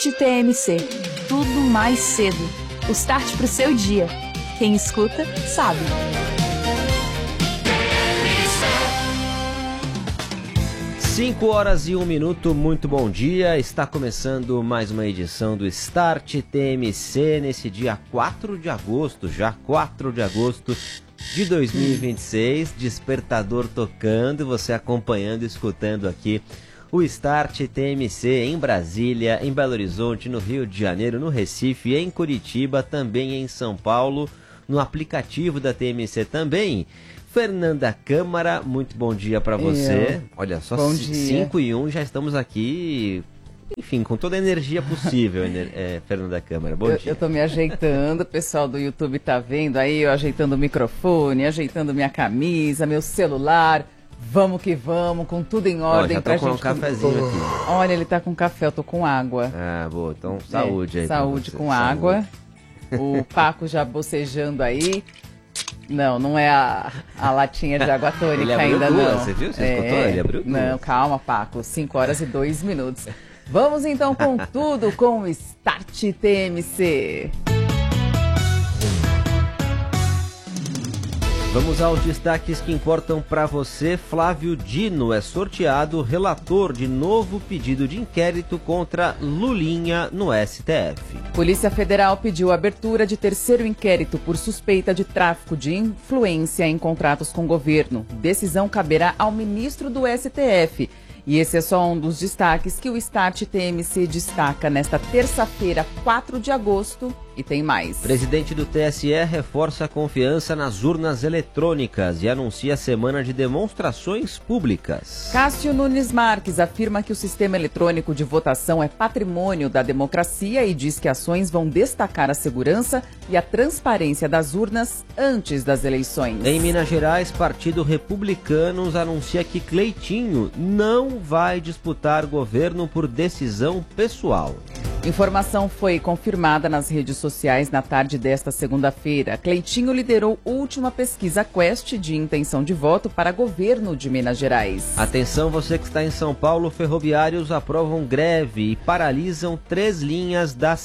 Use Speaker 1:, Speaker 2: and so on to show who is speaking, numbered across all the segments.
Speaker 1: Start TMC. Tudo mais cedo. O start pro seu dia. Quem escuta, sabe.
Speaker 2: Cinco horas e 1 minuto, muito bom dia. Está começando mais uma edição do Start TMC nesse dia 4 de agosto, já 4 de agosto de 2026. Despertador tocando, você acompanhando e escutando aqui o Start TMC em Brasília, em Belo Horizonte, no Rio de Janeiro, no Recife, em Curitiba, também em São Paulo, no aplicativo da TMC também. Fernanda Câmara, muito bom dia para você. Olha só, 5 e 1, já estamos aqui, enfim, com toda a energia possível, Fernanda Câmara. Bom dia.
Speaker 3: Eu tô me ajeitando, o pessoal do YouTube tá vendo aí, eu ajeitando o microfone, ajeitando minha camisa, meu celular. Vamos que vamos, com tudo em ordem.
Speaker 2: Já tô com um cafezinho aqui.
Speaker 3: Olha, ele tá com café, eu tô com água.
Speaker 2: Ah, boa, então saúde aí.
Speaker 3: Saúde com água. O Paco já bocejando aí. Não é a latinha de água tônica ainda não.
Speaker 2: Você viu? Você escutou? Ele abriu duas.
Speaker 3: Não, calma, Paco. 5 horas e 2 minutos. Vamos então com tudo com o Start TMC.
Speaker 2: Vamos aos destaques que importam para você. Flávio Dino é sorteado relator de novo pedido de inquérito contra Lulinha no STF.
Speaker 3: Polícia Federal pediu abertura de terceiro inquérito por suspeita de tráfico de influência em contratos com o governo. Decisão caberá ao ministro do STF. E esse é só um dos destaques que o Start TMC destaca nesta terça-feira, 4 de agosto, e tem mais.
Speaker 2: Presidente do TSE reforça a confiança nas urnas eletrônicas e anuncia semana de demonstrações públicas.
Speaker 3: Cássio Nunes Marques afirma que o sistema eletrônico de votação é patrimônio da democracia e diz que ações vão destacar a segurança e a transparência das urnas antes das eleições.
Speaker 2: Em Minas Gerais, Partido Republicanos anuncia que Cleitinho não vai disputar governo por decisão pessoal.
Speaker 3: Informação foi confirmada nas redes sociais na tarde desta segunda-feira. Cleitinho liderou a última pesquisa Quest de intenção de voto para governo de Minas Gerais.
Speaker 2: Atenção, você que está em São Paulo, ferroviários aprovam greve e paralisam 3 linhas da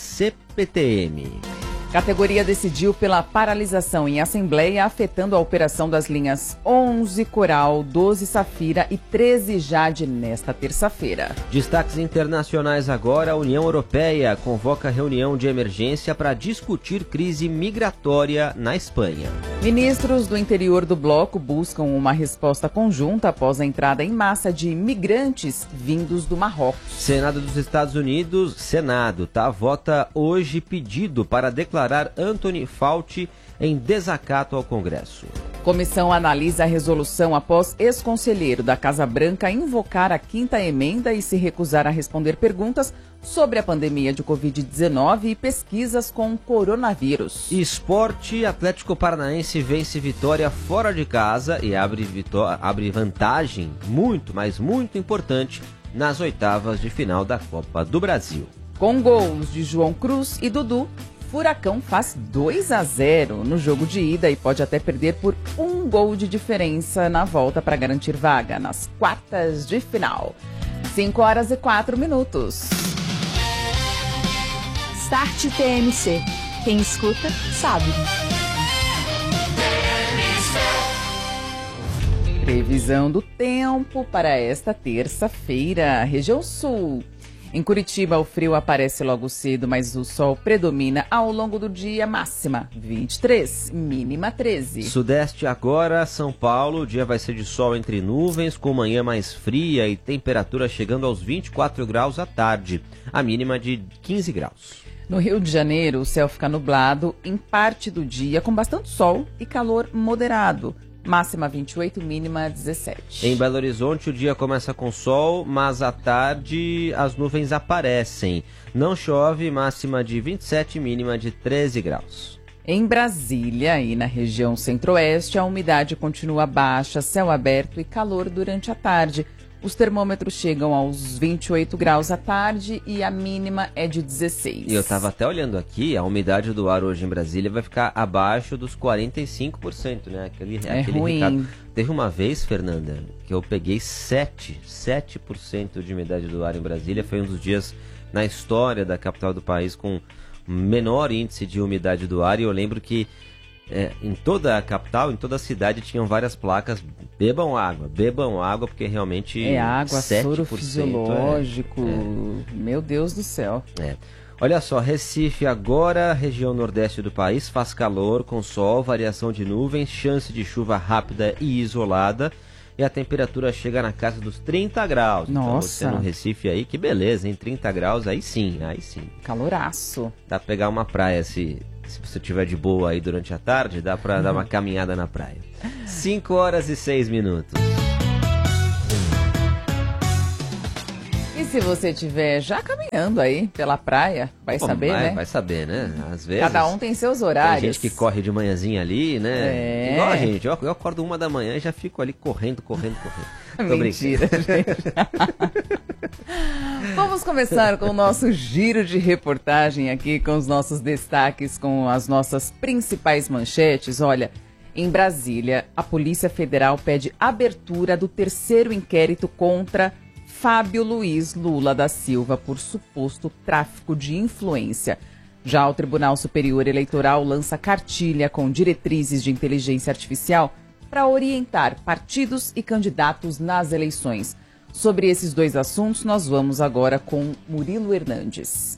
Speaker 2: CPTM.
Speaker 3: Categoria decidiu pela paralisação em assembleia, afetando a operação das linhas 11 Coral, 12 Safira e 13 Jade nesta terça-feira.
Speaker 2: Destaques internacionais agora. A União Europeia convoca reunião de emergência para discutir crise migratória na Espanha.
Speaker 3: Ministros do interior do bloco buscam uma resposta conjunta após a entrada em massa de imigrantes vindos do Marrocos.
Speaker 2: Senado dos Estados Unidos, vota hoje pedido para declarar Anthony Fauci em desacato ao Congresso.
Speaker 3: Comissão analisa a resolução após ex-conselheiro da Casa Branca invocar a 5ª emenda e se recusar a responder perguntas sobre a pandemia de Covid-19 e pesquisas com coronavírus.
Speaker 2: Esporte, Atlético Paranaense vence Vitória fora de casa e abre vantagem muito, mas muito importante nas oitavas de final da Copa do Brasil.
Speaker 3: Com gols de João Cruz e Dudu, Furacão faz 2-0 no jogo de ida e pode até perder por 1 gol de diferença na volta para garantir vaga nas quartas de final. 5 horas e 4 minutos.
Speaker 1: Start TMC. Quem escuta, sabe.
Speaker 3: Previsão do tempo para esta terça-feira. Região Sul. Em Curitiba, o frio aparece logo cedo, mas o sol predomina ao longo do dia. Máxima 23, mínima 13.
Speaker 2: Sudeste agora, São Paulo, o dia vai ser de sol entre nuvens, com manhã mais fria e temperatura chegando aos 24 graus à tarde, a mínima de 15 graus.
Speaker 3: No Rio de Janeiro, o céu fica nublado em parte do dia, com bastante sol e calor moderado. Máxima 28, mínima 17.
Speaker 2: Em Belo Horizonte o dia começa com sol, mas à tarde as nuvens aparecem. Não chove, máxima de 27, mínima de 13 graus.
Speaker 3: Em Brasília e na região centro-oeste, a umidade continua baixa, céu aberto e calor durante a tarde. Os termômetros chegam aos 28 graus à tarde e a mínima é de 16.
Speaker 2: E eu estava até olhando aqui, a umidade do ar hoje em Brasília vai ficar abaixo dos 45%, né? Aquele
Speaker 3: ruim.
Speaker 2: Recado. Teve uma vez, Fernanda, que eu peguei 7% de umidade do ar em Brasília. Foi um dos dias na história da capital do país com menor índice de umidade do ar. E eu lembro que em toda a capital, em toda a cidade, tinham várias placas: bebam água, porque realmente
Speaker 3: água,
Speaker 2: 7%
Speaker 3: soro fisiológico, meu Deus do céu.
Speaker 2: Olha só, Recife agora, região nordeste do país, faz calor, com sol, variação de nuvens, chance de chuva rápida e isolada, e a temperatura chega na casa dos 30 graus.
Speaker 3: Nossa!
Speaker 2: Então você no Recife aí, que beleza, hein? 30 graus, aí sim.
Speaker 3: Caloraço.
Speaker 2: Dá pra pegar uma praia se você estiver de boa aí durante a tarde, dá pra dar uma caminhada na praia. 5 horas e 6 minutos.
Speaker 3: E se você estiver já caminhando aí pela praia, vai saber, né?
Speaker 2: Vai saber, né? Às vezes.
Speaker 3: Cada um tem seus horários.
Speaker 2: Tem gente que corre de manhãzinha ali, né? Igual a gente. Eu acordo 1 da manhã e já fico ali correndo. Tô
Speaker 3: Mentira, gente. Vamos começar com o nosso giro de reportagem aqui, com os nossos destaques, com as nossas principais manchetes. Olha, em Brasília, a Polícia Federal pede abertura do 3º inquérito contra Fábio Luiz Lula da Silva por suposto tráfico de influência. Já o Tribunal Superior Eleitoral lança cartilha com diretrizes de inteligência artificial para orientar partidos e candidatos nas eleições. Sobre esses dois assuntos, nós vamos agora com Murilo Hernandes.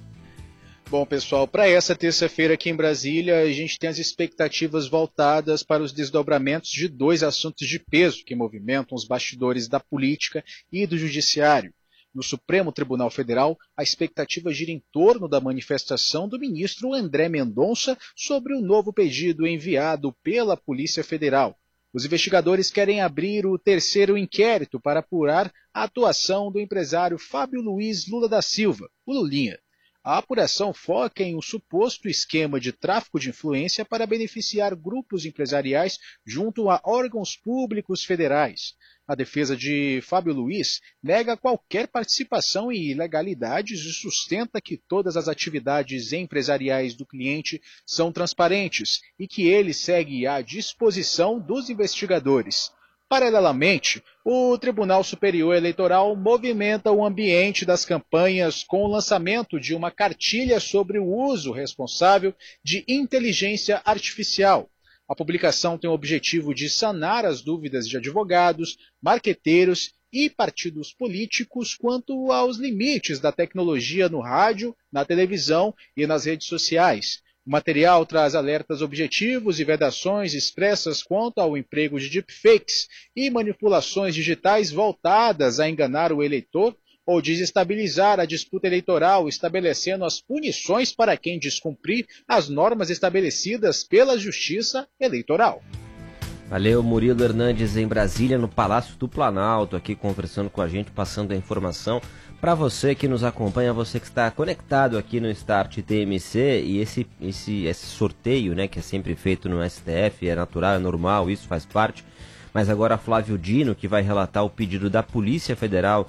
Speaker 4: Bom, pessoal, para essa terça-feira aqui em Brasília, a gente tem as expectativas voltadas para os desdobramentos de 2 assuntos de peso que movimentam os bastidores da política e do judiciário. No Supremo Tribunal Federal, a expectativa gira em torno da manifestação do ministro André Mendonça sobre o novo pedido enviado pela Polícia Federal. Os investigadores querem abrir o 3º inquérito para apurar a atuação do empresário Fábio Luiz Lula da Silva, o Lulinha. A apuração foca em um suposto esquema de tráfico de influência para beneficiar grupos empresariais junto a órgãos públicos federais. A defesa de Fábio Luiz nega qualquer participação em ilegalidades e sustenta que todas as atividades empresariais do cliente são transparentes e que ele segue à disposição dos investigadores. Paralelamente, o Tribunal Superior Eleitoral movimenta o ambiente das campanhas com o lançamento de uma cartilha sobre o uso responsável de inteligência artificial. A publicação tem o objetivo de sanar as dúvidas de advogados, marqueteiros e partidos políticos quanto aos limites da tecnologia no rádio, na televisão e nas redes sociais. O material traz alertas objetivos e vedações expressas quanto ao emprego de deepfakes e manipulações digitais voltadas a enganar o eleitor ou desestabilizar a disputa eleitoral, estabelecendo as punições para quem descumprir as normas estabelecidas pela Justiça Eleitoral.
Speaker 2: Valeu, Murilo Hernandes em Brasília, no Palácio do Planalto, aqui conversando com a gente, passando a informação para você que nos acompanha, você que está conectado aqui no Start TMC. E esse sorteio, né, que é sempre feito no STF, é natural, é normal, isso faz parte. Mas agora Flávio Dino, que vai relatar o pedido da Polícia Federal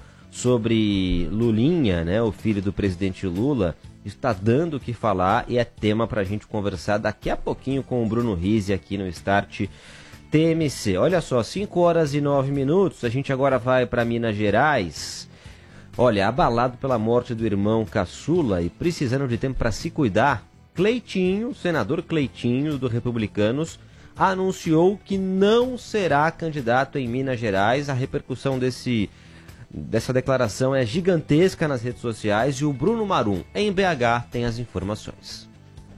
Speaker 2: sobre Lulinha, né, o filho do presidente Lula, está dando o que falar e é tema para a gente conversar daqui a pouquinho com o Bruno Rizzi aqui no Start TMC. Olha só, 5 horas e 9 minutos, a gente agora vai para Minas Gerais. Olha, abalado pela morte do irmão caçula e precisando de tempo para se cuidar, Cleitinho, senador Cleitinho do Republicanos, anunciou que não será candidato em Minas Gerais. A repercussão dessa declaração é gigantesca nas redes sociais e o Bruno Marum, em BH, tem as informações.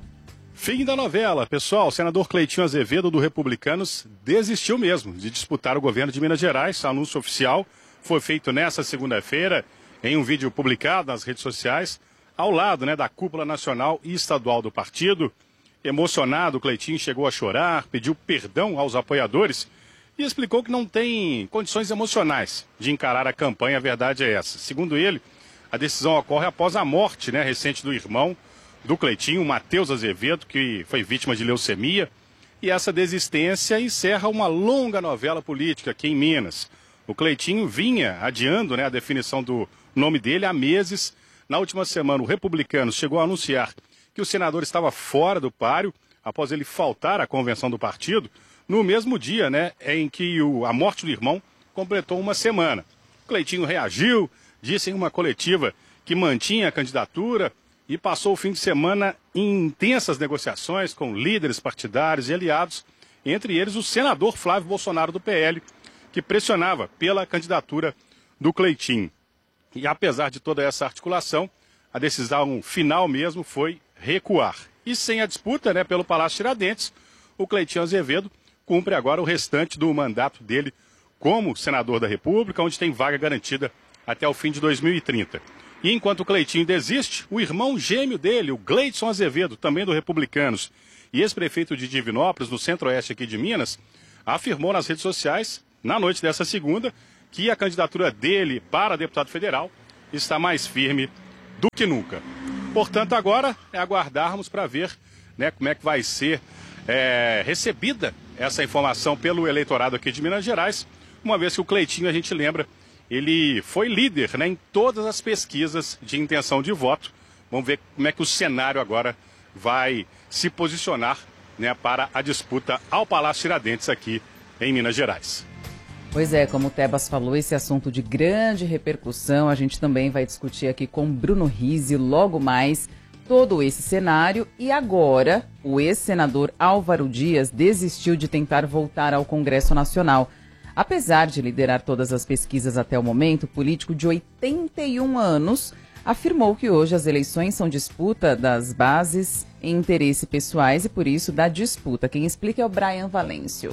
Speaker 5: Fim da novela, pessoal. O senador Cleitinho Azevedo do Republicanos desistiu mesmo de disputar o governo de Minas Gerais. O anúncio oficial foi feito nesta segunda-feira em um vídeo publicado nas redes sociais, ao lado, né, da cúpula nacional e estadual do partido. Emocionado, o Cleitinho chegou a chorar, pediu perdão aos apoiadores e explicou que não tem condições emocionais de encarar a campanha. A verdade é essa. Segundo ele, a decisão ocorre após a morte, né, recente do irmão do Cleitinho, Matheus Azevedo, que foi vítima de leucemia. E essa desistência encerra uma longa novela política aqui em Minas. O Cleitinho vinha adiando, né, a definição do nome dele há meses. Na última semana, o Republicanos chegou a anunciar que o senador estava fora do páreo, após ele faltar à convenção do partido, no mesmo dia, né, em que a morte do irmão completou uma semana. O Cleitinho reagiu, disse em uma coletiva que mantinha a candidatura e passou o fim de semana em intensas negociações com líderes partidários e aliados, entre eles o senador Flávio Bolsonaro do PL, que pressionava pela candidatura do Cleitinho. E apesar de toda essa articulação, a decisão final mesmo foi recuar. E sem a disputa, pelo Palácio Tiradentes, o Cleitinho Azevedo cumpre agora o restante do mandato dele como senador da República, onde tem vaga garantida até o fim de 2030. E enquanto o Cleitinho desiste, o irmão gêmeo dele, o Gleidson Azevedo, também do Republicanos, e ex-prefeito de Divinópolis, no centro-oeste aqui de Minas, afirmou nas redes sociais, na noite dessa segunda, que a candidatura dele para deputado federal está mais firme do que nunca. Portanto, agora é aguardarmos para ver como é que vai ser recebida essa informação pelo eleitorado aqui de Minas Gerais, uma vez que o Cleitinho, a gente lembra, ele foi líder em todas as pesquisas de intenção de voto. Vamos ver como é que o cenário agora vai se posicionar para a disputa ao Palácio Tiradentes aqui em Minas Gerais.
Speaker 3: Pois é, como o Tebas falou, esse assunto de grande repercussão, a gente também vai discutir aqui com Bruno Rizzi logo mais todo esse cenário. E agora, o ex-senador Álvaro Dias desistiu de tentar voltar ao Congresso Nacional. Apesar de liderar todas as pesquisas até o momento, o político de 81 anos afirmou que hoje as eleições são disputa das bases em interesse pessoais e por isso da disputa. Quem explica é o Brian Valêncio.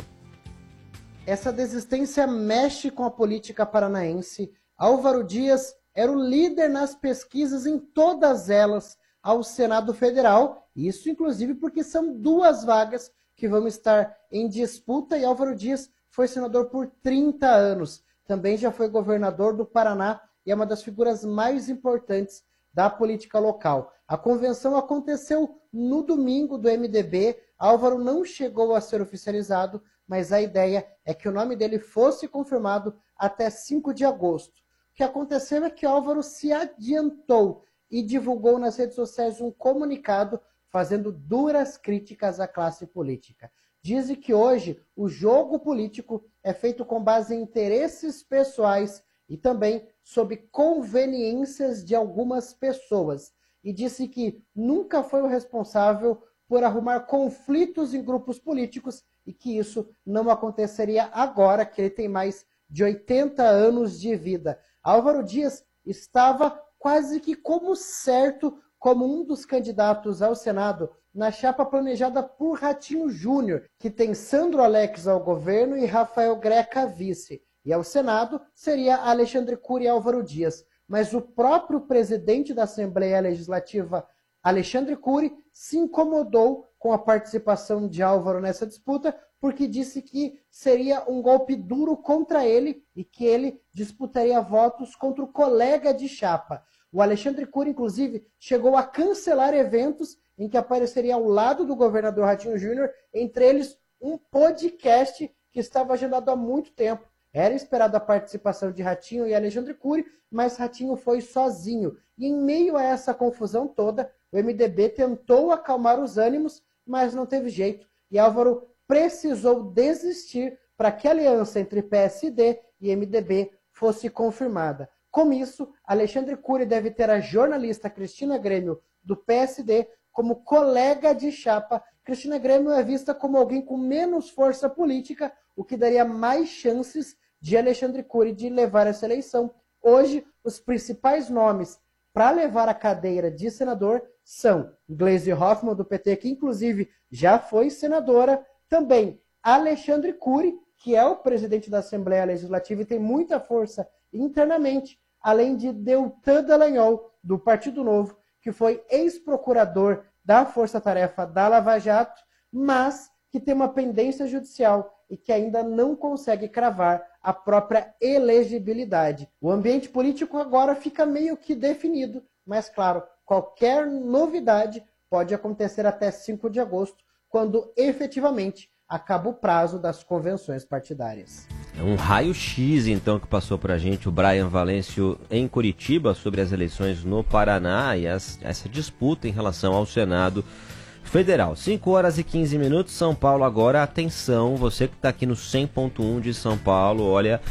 Speaker 6: Essa desistência mexe com a política paranaense. Álvaro Dias era o líder nas pesquisas em todas elas ao Senado Federal. Isso inclusive porque são 2 vagas que vão estar em disputa e Álvaro Dias foi senador por 30 anos. Também já foi governador do Paraná e é uma das figuras mais importantes da política local. A convenção aconteceu no domingo do MDB. Álvaro não chegou a ser oficializado, mas a ideia é que o nome dele fosse confirmado até 5 de agosto. O que aconteceu é que Álvaro se adiantou e divulgou nas redes sociais um comunicado fazendo duras críticas à classe política. Dizem que hoje o jogo político é feito com base em interesses pessoais e também sob conveniências de algumas pessoas. E disse que nunca foi o responsável por arrumar conflitos em grupos políticos e que isso não aconteceria agora, que ele tem mais de 80 anos de vida. Álvaro Dias estava quase que como certo como um dos candidatos ao Senado na chapa planejada por Ratinho Júnior, que tem Sandro Alex ao governo e Rafael Greca vice. E ao Senado seria Alexandre Cury e Álvaro Dias. Mas o próprio presidente da Assembleia Legislativa, Alexandre Cury, se incomodou com a participação de Álvaro nessa disputa, porque disse que seria um golpe duro contra ele e que ele disputaria votos contra o colega de chapa. O Alexandre Cury, inclusive, chegou a cancelar eventos em que apareceria ao lado do governador Ratinho Júnior, entre eles um podcast que estava agendado há muito tempo. Era esperada a participação de Ratinho e Alexandre Cury, mas Ratinho foi sozinho. E em meio a essa confusão toda, o MDB tentou acalmar os ânimos, mas não teve jeito. E Álvaro precisou desistir para que a aliança entre PSD e MDB fosse confirmada. Com isso, Alexandre Cury deve ter a jornalista Cristina Grêmio, do PSD, como colega de chapa. Cristina Grêmio é vista como alguém com menos força política, o que daria mais chances de Alexandre Cury de levar essa eleição. Hoje, os principais nomes para levar a cadeira de senador são Gleisi Hoffmann, do PT, que inclusive já foi senadora, também Alexandre Cury, que é o presidente da Assembleia Legislativa e tem muita força internamente, além de Deltan Dallagnol, do Partido Novo, que foi ex-procurador da Força Tarefa da Lava Jato, mas que tem uma pendência judicial e que ainda não consegue cravar a própria elegibilidade. O ambiente político agora fica meio que definido, mas claro, qualquer novidade pode acontecer até 5 de agosto, quando efetivamente acaba o prazo das convenções partidárias.
Speaker 2: É um raio-x, então, que passou para a gente o Brian Valêncio em Curitiba sobre as eleições no Paraná e essa disputa em relação ao Senado Federal. 5 horas e 15 minutos, São Paulo agora, atenção, você que está aqui no 100.1 de São Paulo, olha,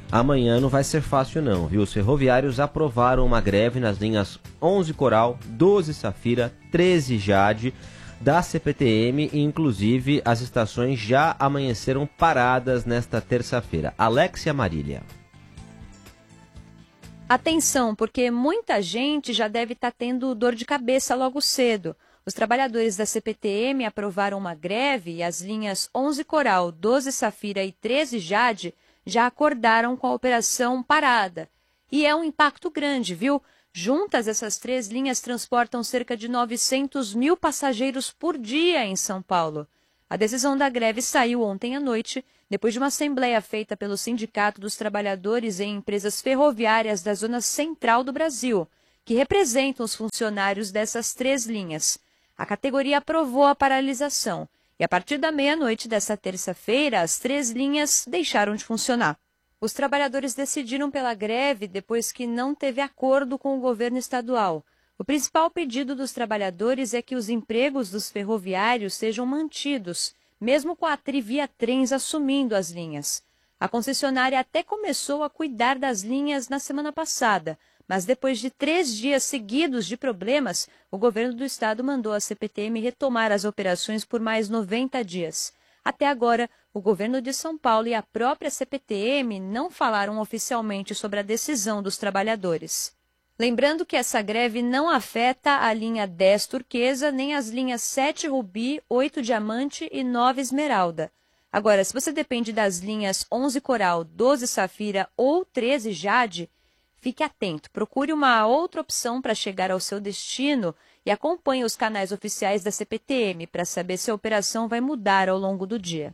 Speaker 2: amanhã não vai ser fácil não, viu? Os ferroviários aprovaram uma greve nas linhas 11 Coral, 12 Safira, 13 Jade da CPTM e inclusive as estações já amanheceram paradas nesta terça-feira. Alexia Marília.
Speaker 7: Atenção, porque muita gente já deve estar tendo dor de cabeça logo cedo. Os trabalhadores da CPTM aprovaram uma greve e as linhas 11 Coral, 12 Safira e 13 Jade já acordaram com a operação parada. E é um impacto grande, viu? Juntas, essas 3 linhas transportam cerca de 900 mil passageiros por dia em São Paulo. A decisão da greve saiu ontem à noite, depois de uma assembleia feita pelo Sindicato dos Trabalhadores em Empresas Ferroviárias da Zona Central do Brasil, que representam os funcionários dessas 3 linhas. A categoria aprovou a paralisação e, a partir da meia-noite desta terça-feira, as 3 linhas deixaram de funcionar. Os trabalhadores decidiram pela greve depois que não teve acordo com o governo estadual. O principal pedido dos trabalhadores é que os empregos dos ferroviários sejam mantidos, mesmo com a Trivia Trens assumindo as linhas. A concessionária até começou a cuidar das linhas na semana passada, mas depois de 3 dias seguidos de problemas, o governo do estado mandou a CPTM retomar as operações por mais 90 dias. Até agora, o governo de São Paulo e a própria CPTM não falaram oficialmente sobre a decisão dos trabalhadores. Lembrando que essa greve não afeta a linha 10 Turquesa, nem as linhas 7 Rubi, 8 Diamante e 9 Esmeralda. Agora, se você depende das linhas 11 Coral, 12 Safira ou 13 Jade, fique atento, procure uma outra opção para chegar ao seu destino e acompanhe os canais oficiais da CPTM para saber se a operação vai mudar ao longo do dia.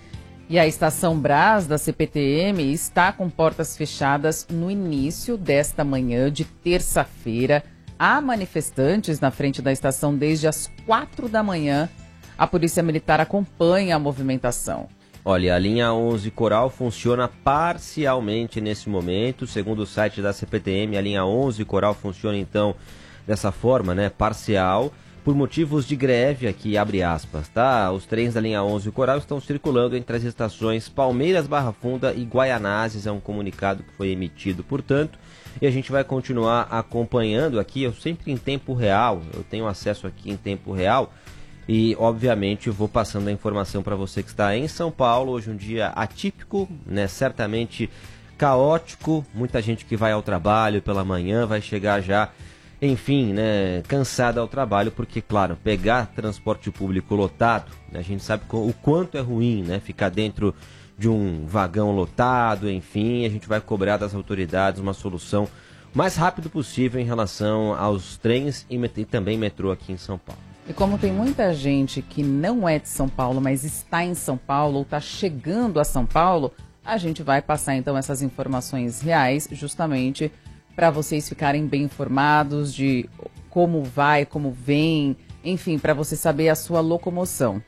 Speaker 3: E a Estação Brás da CPTM está com portas fechadas no início desta manhã de terça-feira. Há manifestantes na frente da estação desde as 4 da manhã. A Polícia Militar acompanha a movimentação.
Speaker 2: Olha, a linha 11 Coral funciona parcialmente nesse momento. Segundo o site da CPTM, a linha 11 Coral funciona então dessa forma, né, parcial, por motivos de greve, aqui abre aspas, tá? Os trens da linha 11 Coral estão circulando entre as estações Palmeiras, Barra Funda e Guaianazes, é um comunicado que foi emitido, portanto, e a gente vai continuar acompanhando aqui, eu sempre em tempo real, eu tenho acesso aqui em tempo real, e obviamente eu vou passando a informação para você que está em São Paulo, hoje um dia atípico, né, certamente caótico, muita gente que vai ao trabalho pela manhã, vai chegar já, enfim, né, cansada ao trabalho, porque, claro, pegar transporte público lotado, né, a gente sabe o quanto é ruim, né, ficar dentro de um vagão lotado, enfim, a gente vai cobrar das autoridades uma solução o mais rápido possível em relação aos trens e também metrô aqui em São Paulo.
Speaker 3: E como tem muita gente que não é de São Paulo, mas está em São Paulo ou está chegando a São Paulo, a gente vai passar então essas informações reais justamente para vocês ficarem bem informados de como vai, como vem, enfim, para você saber a sua locomoção.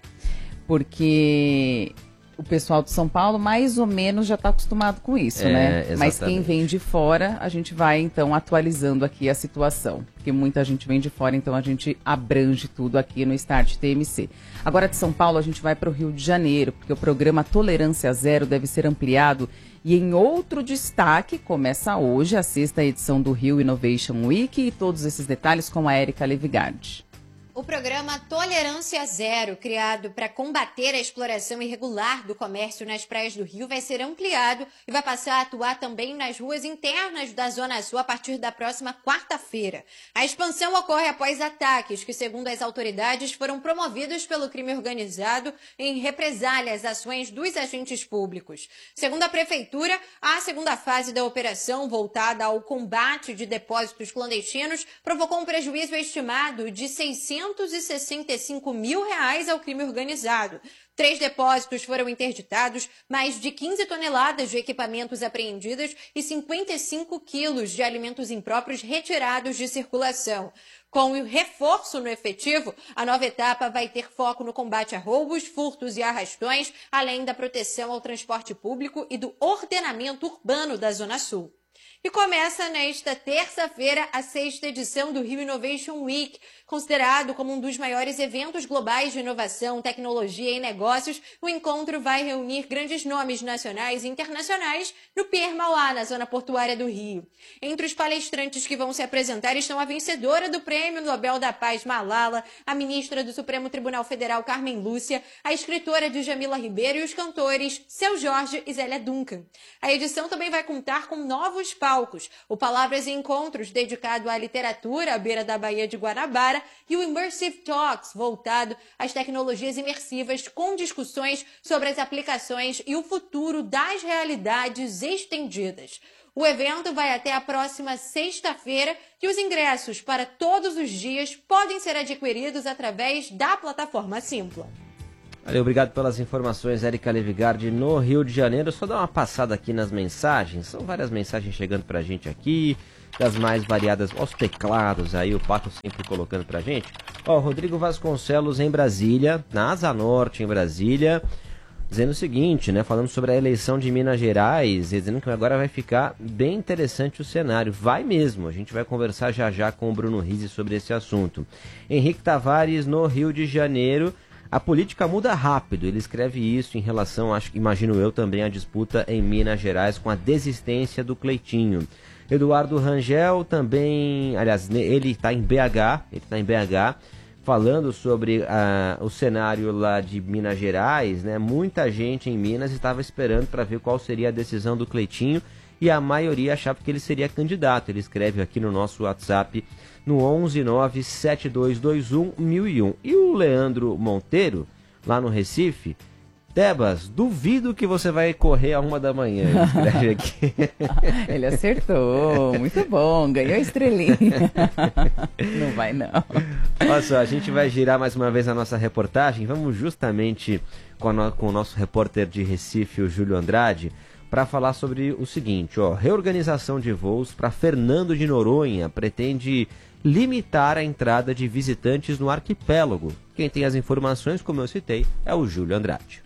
Speaker 3: Porque o pessoal de São Paulo mais ou menos já está acostumado com isso, né?
Speaker 2: Exatamente.
Speaker 3: Mas quem vem de fora, a gente vai então atualizando aqui a situação. Porque muita gente vem de fora, então a gente abrange tudo aqui no Start TMC. Agora de São Paulo a gente vai para o Rio de Janeiro, porque o programa Tolerância Zero deve ser ampliado. E em outro destaque, começa hoje a 6ª edição do Rio Innovation Week e todos esses detalhes com a Érica Levigardi.
Speaker 8: O programa Tolerância Zero, criado para combater a exploração irregular do comércio nas praias do Rio, vai ser ampliado e vai passar a atuar também nas ruas internas da Zona Sul a partir da próxima quarta-feira. A expansão ocorre após ataques que, segundo as autoridades, foram promovidos pelo crime organizado em represália às ações dos agentes públicos. Segundo a Prefeitura, a segunda fase da operação, voltada ao combate de depósitos clandestinos, provocou um prejuízo estimado de R$665 mil ao crime organizado. 3 depósitos foram interditados, mais de 15 toneladas de equipamentos apreendidos e 55 quilos de alimentos impróprios retirados de circulação. Com o reforço no efetivo, a nova etapa vai ter foco no combate a roubos, furtos e arrastões, além da proteção ao transporte público e do ordenamento urbano da Zona Sul. E começa nesta terça-feira a 6ª edição do Rio Innovation Week, considerado como um dos maiores eventos globais de inovação, tecnologia e negócios. O encontro vai reunir grandes nomes nacionais e internacionais no Pier Mauá, na zona portuária do Rio. Entre os palestrantes que vão se apresentar estão a vencedora do Prêmio Nobel da Paz, Malala, a ministra do Supremo Tribunal Federal, Carmen Lúcia, a escritora Djamila Ribeiro e os cantores Seu Jorge e Zélia Duncan. A edição também vai contar com novos palcos, o Palavras e Encontros, dedicado à literatura à beira da Baía de Guanabara, e o Immersive Talks, voltado às tecnologias imersivas, com discussões sobre as aplicações e o futuro das realidades estendidas. O evento vai até a próxima sexta-feira e os ingressos para todos os dias podem ser adquiridos através da plataforma Simpla.
Speaker 2: Valeu, obrigado pelas informações, Érica Levigardi, no Rio de Janeiro. Só dar uma passada aqui nas mensagens, são várias mensagens chegando pra gente aqui, das mais variadas, aos teclados aí, o Pato sempre colocando pra gente. Ó, Rodrigo Vasconcelos em Brasília, na Asa Norte em Brasília, dizendo o seguinte, né, falando sobre a eleição de Minas Gerais, dizendo que agora vai ficar bem interessante o cenário. Vai mesmo, a gente vai conversar já já com o Bruno Rizzi sobre esse assunto. Henrique Tavares, no Rio de Janeiro, a política muda rápido, ele escreve isso em relação, imagino eu também, à disputa em Minas Gerais com a desistência do Cleitinho. Eduardo Rangel também, aliás, ele está em BH, falando sobre o cenário lá de Minas Gerais, né? Muita gente em Minas estava esperando para ver qual seria a decisão do Cleitinho e a maioria achava que ele seria candidato. Ele escreve aqui no nosso WhatsApp no 11972211001. E o Leandro Monteiro, lá no Recife, Tebas, duvido que você vai correr a 1 da manhã. Ele escreve aqui.
Speaker 3: Ele acertou, muito bom, ganhou estrelinha. Não vai não.
Speaker 2: Olha só, a gente vai girar mais uma vez a nossa reportagem. Vamos justamente com o nosso repórter de Recife, o Júlio Andrade, para falar sobre o seguinte, ó, reorganização de voos para Fernando de Noronha pretende limitar a entrada de visitantes no arquipélago. Quem tem as informações, como eu citei, é o Júlio Andrade.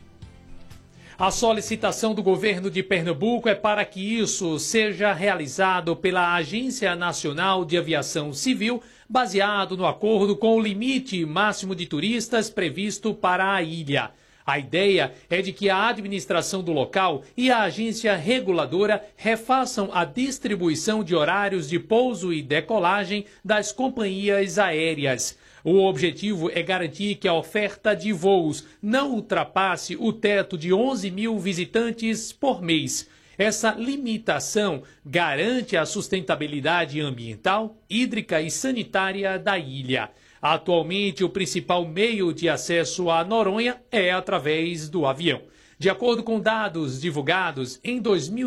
Speaker 9: A solicitação do governo de Pernambuco é para que isso seja realizado pela Agência Nacional de Aviação Civil, baseado no acordo com o limite máximo de turistas previsto para a ilha. A ideia é de que a administração do local e a agência reguladora refaçam a distribuição de horários de pouso e decolagem das companhias aéreas. O objetivo é garantir que a oferta de voos não ultrapasse o teto de 11 mil visitantes por mês. Essa limitação garante a sustentabilidade ambiental, hídrica e sanitária da ilha. Atualmente, o principal meio de acesso a Noronha é através do avião. De acordo com dados divulgados, em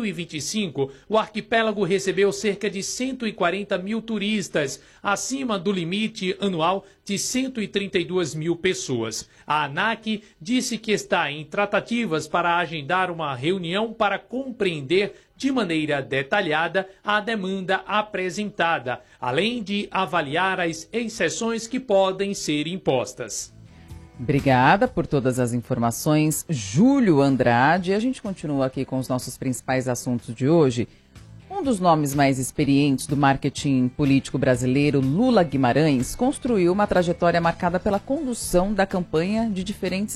Speaker 9: 2025, o arquipélago recebeu cerca de 140 mil turistas, acima do limite anual de 132 mil pessoas. A ANAC disse que está em tratativas para agendar uma reunião para compreender de maneira detalhada a demanda apresentada, além de avaliar as exceções que podem ser impostas.
Speaker 3: Obrigada por todas as informações, Júlio Andrade. A gente continua aqui com os nossos principais assuntos de hoje. Um dos nomes mais experientes do marketing político brasileiro, Lula Guimarães, construiu uma trajetória marcada pela condução da campanha de diferentes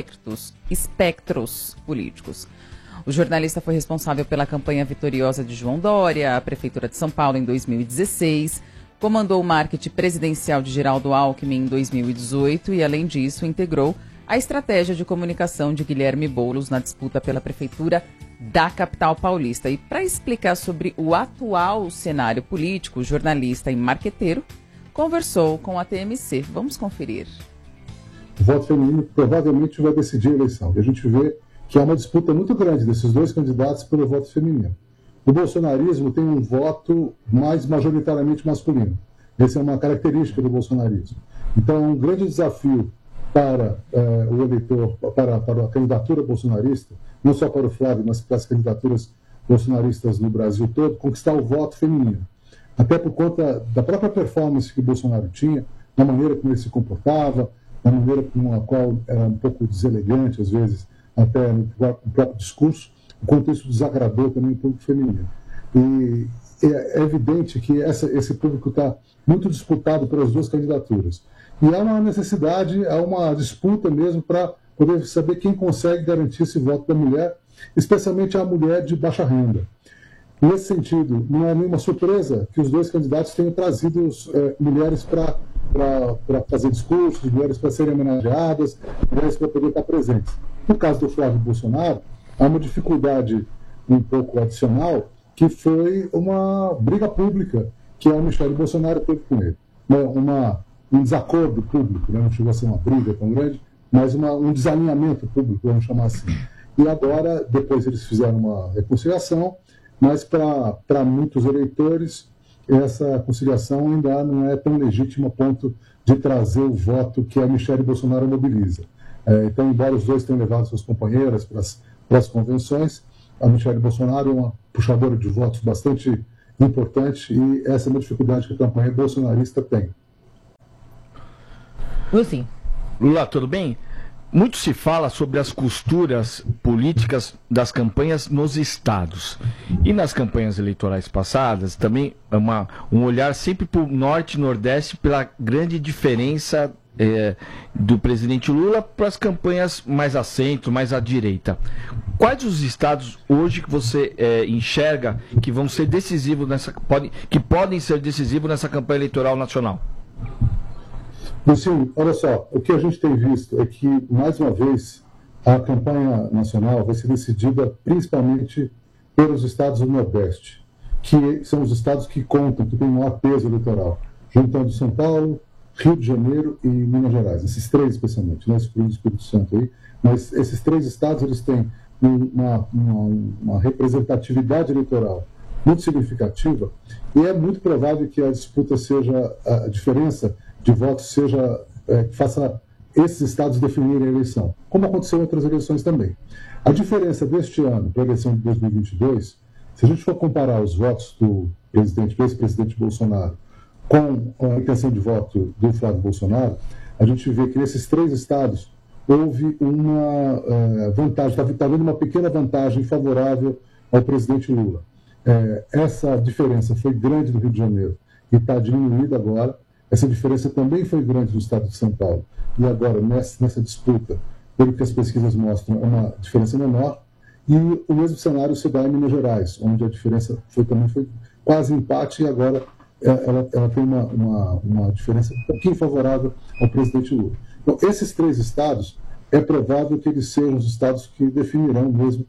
Speaker 3: espectros políticos. O jornalista foi responsável pela campanha vitoriosa de João Dória, a Prefeitura de São Paulo em 2016, comandou o marketing presidencial de Geraldo Alckmin em 2018 e, além disso, integrou a estratégia de comunicação de Guilherme Boulos na disputa pela Prefeitura da capital paulista. E para explicar sobre o atual cenário político, o jornalista e marqueteiro conversou com a TMC. Vamos conferir.
Speaker 10: O voto feminino provavelmente vai decidir a eleição. E a gente vê que há uma disputa muito grande desses dois candidatos pelo voto feminino. O bolsonarismo tem um voto mais majoritariamente masculino. Essa é uma característica do bolsonarismo. Então, é um grande desafio para o eleitor, para a candidatura bolsonarista, não só para o Flávio, mas para as candidaturas bolsonaristas no Brasil todo, conquistar o voto feminino. Até por conta da própria performance que o Bolsonaro tinha, da maneira como ele se comportava, da maneira com a qual era um pouco deselegante, às vezes, até no próprio discurso, enquanto isso desagradou também o público feminino. é evidente que esse público está muito disputado pelas duas candidaturas. E há uma necessidade, há uma disputa mesmo para poder saber quem consegue garantir esse voto da mulher, especialmente a mulher de baixa renda. Nesse sentido, não é nenhuma surpresa que os dois candidatos tenham trazido mulheres para fazer discursos, mulheres para serem homenageadas, mulheres para poder estar presentes. No caso do Flávio Bolsonaro, há uma dificuldade um pouco adicional, que foi uma briga pública que a Michelle Bolsonaro teve com ele. Um desacordo público, não chegou a ser uma briga tão grande, mas um desalinhamento público, vamos chamar assim. E agora, depois eles fizeram uma reconciliação, mas para muitos eleitores, essa conciliação ainda não é tão legítima a ponto de trazer o voto que a Michelle Bolsonaro mobiliza. Então, embora os dois tenham levado suas companheiras para as convenções, a Michelle Bolsonaro é uma puxadora de votos bastante importante e essa é uma dificuldade que a campanha bolsonarista tem.
Speaker 11: Sim. Lula, tudo bem? Muito se fala sobre as costuras políticas das campanhas nos estados. E nas campanhas eleitorais passadas, também um olhar sempre para o norte e nordeste pela grande diferença do presidente Lula para as campanhas mais a centro, mais à direita. Quais os estados hoje que você enxerga que vão ser decisivos que podem ser decisivos nessa campanha eleitoral nacional?
Speaker 10: Luciano, olha só, o que a gente tem visto é que, mais uma vez, a campanha nacional vai ser decidida principalmente pelos estados do Nordeste, que são os estados que contam, que têm maior peso eleitoral, juntando São Paulo, Rio de Janeiro e Minas Gerais, esses três especialmente, né, excluindo o Espírito Santo aí, mas esses três estados eles têm uma representatividade eleitoral muito significativa e é muito provável que a disputa seja, a diferença de votos seja, faça esses estados definirem a eleição, como aconteceu em outras eleições também. A diferença deste ano para a eleição de 2022, se a gente for comparar os votos do ex-presidente Bolsonaro com a intenção de voto do Flávio Bolsonaro, a gente vê que nesses três estados houve uma vantagem, está havendo uma pequena vantagem favorável ao presidente Lula. Essa diferença foi grande no Rio de Janeiro e está diminuída agora. Essa diferença também foi grande no estado de São Paulo. E agora, nessa disputa, pelo que as pesquisas mostram, é uma diferença menor. E o mesmo cenário se dá em Minas Gerais, onde a diferença também foi quase empate e agora ela tem uma diferença um pouquinho favorável ao presidente Lula. Então, esses três estados, é provável que eles sejam os estados que definirão mesmo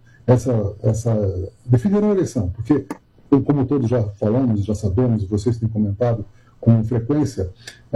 Speaker 10: definirão a eleição, porque, como todos já falamos, já sabemos, vocês têm comentado com frequência,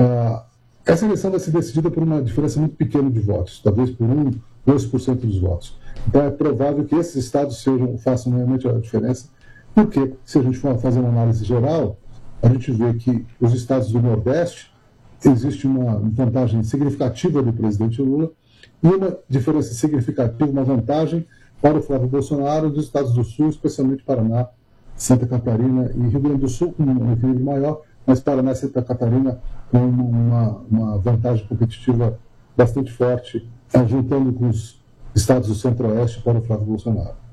Speaker 10: essa eleição vai ser decidida por uma diferença muito pequena de votos, talvez por 2% dos votos. Então, é provável que esses estados façam realmente a diferença, porque, se a gente for fazer uma análise geral, a gente vê que os estados do Nordeste existe uma vantagem significativa do presidente Lula e uma diferença significativa, uma vantagem para o Flávio Bolsonaro dos estados do Sul, especialmente Paraná, Santa Catarina e Rio Grande do Sul, com um equilíbrio maior, mas Paraná e Santa Catarina com uma vantagem competitiva bastante forte, juntando com os estados do Centro-Oeste para o Flávio Bolsonaro.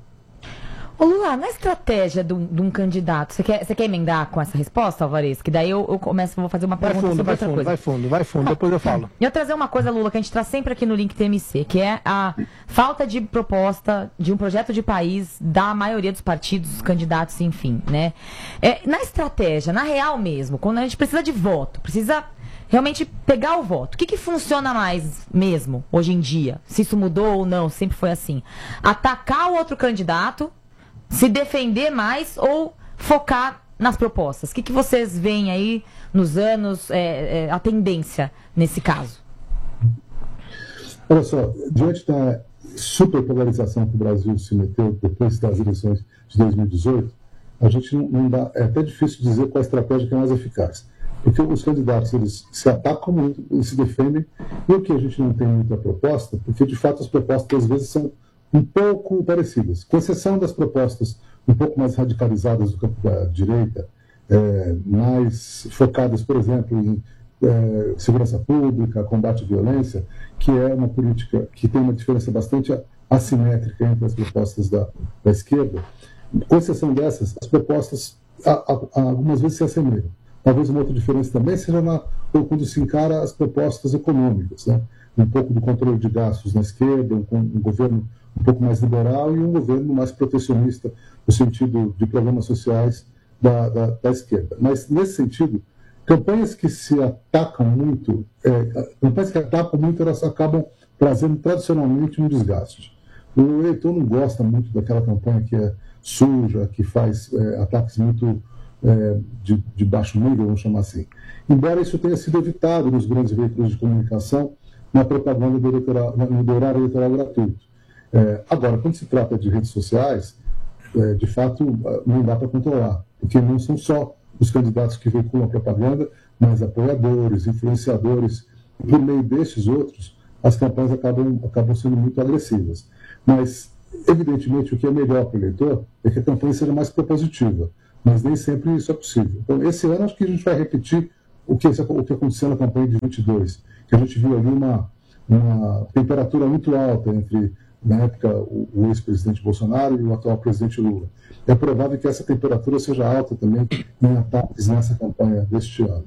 Speaker 11: Ô Lula, na estratégia de um candidato, você quer emendar com essa resposta, Alvarez? Que daí eu vou fazer uma pergunta sobre outra coisa.
Speaker 12: Vai fundo, depois eu falo.
Speaker 11: E eu trazer uma coisa, Lula, que a gente traz sempre aqui no Link TMC, que é a falta de proposta de um projeto de país da maioria dos partidos, dos candidatos, enfim, né? Na estratégia, na real mesmo, quando a gente precisa de voto, precisa realmente pegar o voto, o que funciona mais mesmo, hoje em dia? Se isso mudou ou não, sempre foi assim. Atacar o outro candidato, se defender mais ou focar nas propostas? O que vocês veem aí nos anos, a tendência nesse caso?
Speaker 10: Olha só, diante da superpolarização que o Brasil se meteu depois das eleições de 2018, a gente não dá, é até difícil dizer qual a estratégia que é mais eficaz. Porque os candidatos, eles se atacam muito, eles se defendem, e o que a gente não tem muita proposta, porque de fato as propostas às vezes são um pouco parecidas, com exceção das propostas um pouco mais radicalizadas do campo da direita, mais focadas, por exemplo, em segurança pública, combate à violência, que é uma política que tem uma diferença bastante assimétrica entre as propostas da esquerda. Com exceção dessas, as propostas algumas vezes se assemelham. Talvez uma outra diferença também seja quando se encara as propostas econômicas, né? Um pouco do controle de gastos na esquerda, um governo um pouco mais liberal e um governo mais protecionista no sentido de programas sociais da esquerda. Mas, nesse sentido, campanhas que atacam muito, elas acabam trazendo tradicionalmente um desgaste. O eleitor não gosta muito daquela campanha que é suja, que faz ataques muito de baixo nível, vamos chamar assim. Embora isso tenha sido evitado nos grandes veículos de comunicação, na propaganda do horário eleitoral gratuito. Agora, quando se trata de redes sociais, de fato, não dá para controlar, porque não são só os candidatos que veiculam a propaganda, mas apoiadores, influenciadores, e por meio desses outros, as campanhas acabam sendo muito agressivas. Mas, evidentemente, o que é melhor para o eleitor é que a campanha seja mais propositiva, mas nem sempre isso é possível. Então, esse ano, acho que a gente vai repetir o que aconteceu na campanha de 22, que a gente viu ali uma temperatura muito alta entre, na época, o ex-presidente Bolsonaro e o atual presidente Lula. É provável que essa temperatura seja alta também em ataques nessa campanha deste ano.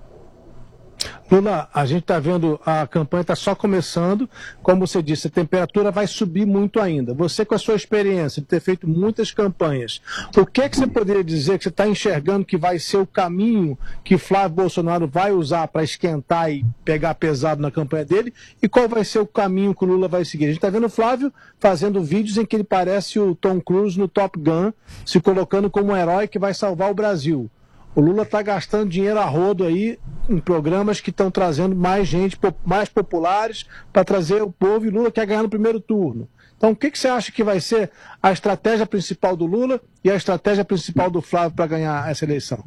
Speaker 12: Lula, a gente está vendo, a campanha está só começando, como você disse, a temperatura vai subir muito ainda. Você, com a sua experiência de ter feito muitas campanhas, o que você poderia dizer que você está enxergando que vai ser o caminho que Flávio Bolsonaro vai usar para esquentar e pegar pesado na campanha dele, e qual vai ser o caminho que o Lula vai seguir? A gente está vendo o Flávio fazendo vídeos em que ele parece o Tom Cruise no Top Gun, se colocando como um herói que vai salvar o Brasil. O Lula está gastando dinheiro a rodo aí em programas que estão trazendo mais gente, mais populares, para trazer o povo, e Lula quer ganhar no primeiro turno. Então, o que você acha que vai ser a estratégia principal do Lula e a estratégia principal do Flávio para ganhar essa eleição?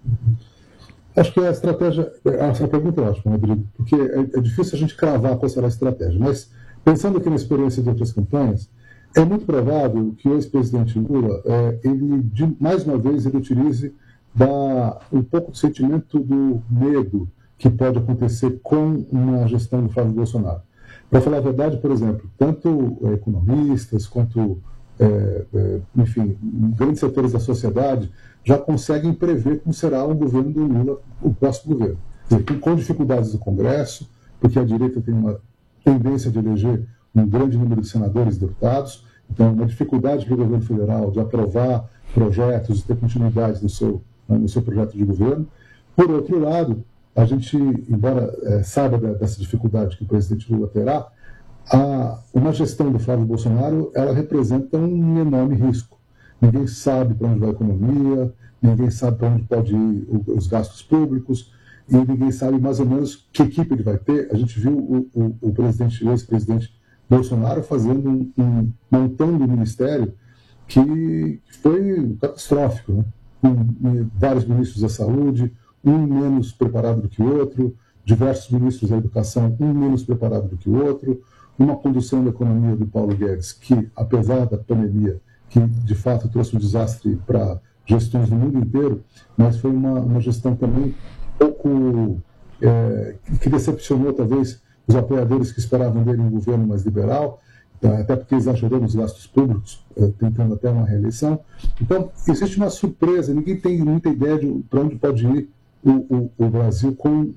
Speaker 10: Acho que essa pergunta é ótima, Rodrigo, porque é difícil a gente cravar qual será a estratégia, mas pensando aqui na experiência de outras campanhas, é muito provável que o ex-presidente Lula, mais uma vez, ele utilize um pouco do sentimento do medo que pode acontecer com uma gestão do Flávio Bolsonaro. Para falar a verdade, por exemplo, tanto economistas quanto, enfim, grandes setores da sociedade já conseguem prever como será o governo do Lula, o próximo governo. Quer dizer, com dificuldades do Congresso, porque a direita tem uma tendência de eleger um grande número de senadores e deputados, então uma dificuldade para o governo federal de aprovar projetos e ter continuidade no seu projeto de governo. Por outro lado, a gente, embora saiba dessa dificuldade que o presidente Lula terá, uma gestão do Flávio Bolsonaro, ela representa um enorme risco. Ninguém sabe para onde vai a economia, ninguém sabe para onde pode ir os gastos públicos, e ninguém sabe mais ou menos que equipe ele vai ter. A gente viu o ex-presidente Bolsonaro montando um ministério que foi catastrófico, né? Com vários ministros da saúde, um menos preparado do que o outro, diversos ministros da educação, um menos preparado do que o outro, uma condução da economia do Paulo Guedes, que, apesar da pandemia, que de fato trouxe um desastre para gestões no mundo inteiro, mas foi uma gestão também pouco que decepcionou talvez os apoiadores que esperavam dele um governo mais liberal, até porque exagerou nos gastos públicos, tentando até uma reeleição. Então, existe uma surpresa, ninguém tem muita ideia de para onde pode ir o Brasil com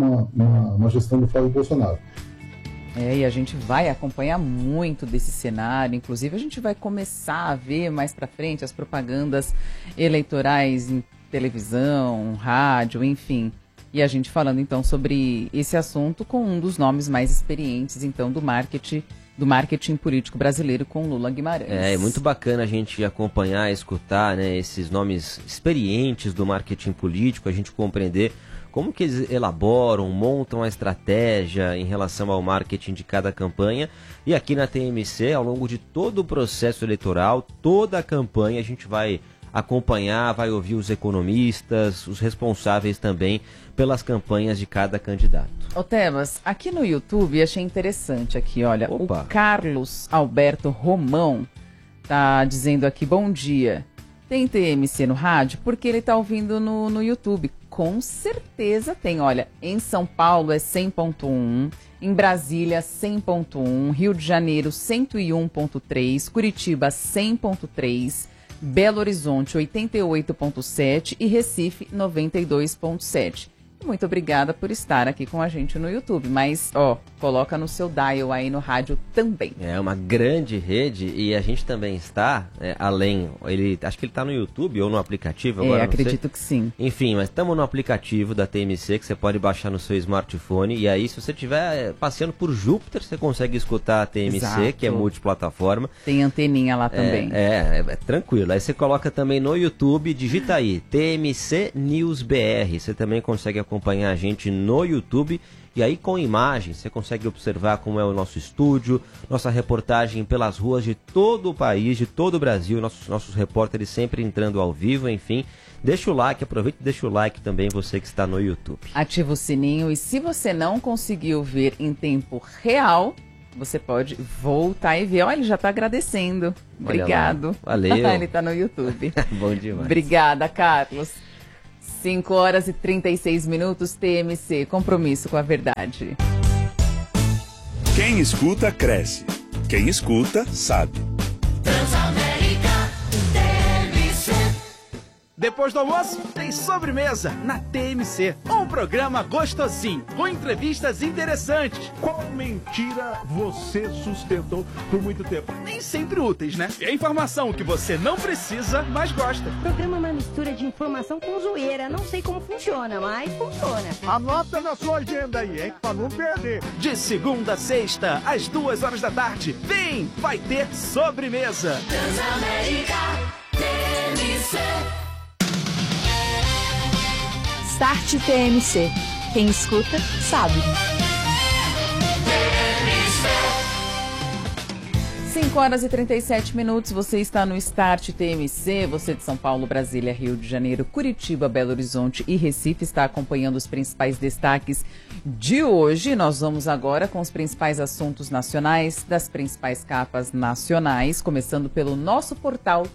Speaker 10: uma gestão do Flávio Bolsonaro.
Speaker 3: E a gente vai acompanhar muito desse cenário, inclusive a gente vai começar a ver mais para frente as propagandas eleitorais em televisão, rádio, enfim. E a gente falando então sobre esse assunto com um dos nomes mais experientes então do marketing político brasileiro, com Lula Guimarães.
Speaker 2: É muito bacana a gente acompanhar, escutar, né, esses nomes experientes do marketing político, a gente compreender como que eles elaboram, montam a estratégia em relação ao marketing de cada campanha. E aqui na TMC, ao longo de todo o processo eleitoral, toda a campanha, a gente vai acompanhar, vai ouvir os economistas, os responsáveis também pelas campanhas de cada candidato.
Speaker 3: Ô Tebas, aqui no YouTube achei interessante aqui, olha,
Speaker 2: Opa.
Speaker 3: O Carlos Alberto Romão tá dizendo aqui, bom dia, tem TMC no rádio? Porque ele tá ouvindo no YouTube. Com certeza tem, olha, em São Paulo é 100.1, em Brasília 100.1, Rio de Janeiro 101.3, Curitiba 100.3, Belo Horizonte 88.7 e Recife 92.7. Muito obrigada por estar aqui com a gente no YouTube, mas, coloca no seu dial aí no rádio também.
Speaker 2: É uma grande rede e a gente também está, além, acho que ele está no YouTube ou no aplicativo agora,
Speaker 3: acredito que sim.
Speaker 2: Enfim, mas estamos no aplicativo da TMC que você pode baixar no seu smartphone e aí se você estiver passeando por Júpiter, você consegue escutar a TMC, Exato. Que é multiplataforma.
Speaker 3: Tem anteninha lá também.
Speaker 2: É tranquilo. Aí você coloca também no YouTube, digita aí, TMC News BR, você também consegue acompanhar a gente no YouTube e aí com imagens você consegue observar como é o nosso estúdio, nossa reportagem pelas ruas de todo o país, de todo o Brasil, nossos repórteres sempre entrando ao vivo, enfim. Deixa o like, aproveita e deixa o like também você que está no YouTube.
Speaker 3: Ativa o sininho e se você não conseguiu ver em tempo real, você pode voltar e ver. Olha, ele já está agradecendo. Obrigado.
Speaker 2: Valeu.
Speaker 3: Ele está no YouTube.
Speaker 2: Bom demais.
Speaker 3: Obrigada, Carlos. 5 horas e 36 minutos, TMC, compromisso com a verdade.
Speaker 13: Quem escuta, cresce. Quem escuta, sabe.
Speaker 14: Transamérica TMC. Depois do almoço, tem sobremesa na TMC. Um programa gostosinho, com entrevistas interessantes.
Speaker 15: Qual mentira você sustentou por muito tempo?
Speaker 14: Nem sempre úteis, né? É informação que você não precisa, mas gosta.
Speaker 16: O programa é uma mistura de informação com zoeira. Não sei como funciona, mas funciona.
Speaker 15: Anota na sua agenda aí, hein? Pra não perder.
Speaker 14: De segunda a sexta, às 2h da tarde. Vem, vai ter sobremesa.
Speaker 17: Transamérica TMC.
Speaker 1: Start TMC. Quem escuta, sabe.
Speaker 3: 5 horas e 37 minutos, você está no Start TMC, você de São Paulo, Brasília, Rio de Janeiro, Curitiba, Belo Horizonte e Recife está acompanhando os principais destaques de hoje. Nós vamos agora com os principais assuntos nacionais, das principais capas nacionais, começando pelo nosso portal